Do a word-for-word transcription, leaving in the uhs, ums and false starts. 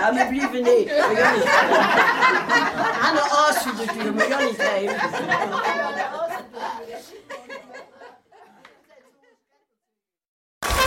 Ja, men blieben nicht. Han er også hyldedyr, men jeg er ikke rent.